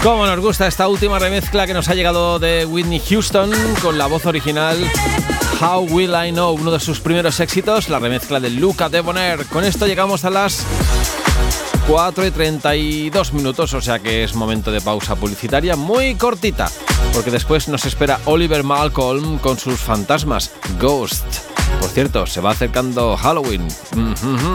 Cómo nos gusta esta última remezcla que nos ha llegado de Whitney Houston con la voz original How Will I Know, uno de sus primeros éxitos, la remezcla de Luca Debonair. Con esto llegamos a las 4:32, o sea que es momento de pausa publicitaria muy cortita, porque después nos espera Oliver Malcolm con sus fantasmas, Ghost. Por cierto, se va acercando Halloween.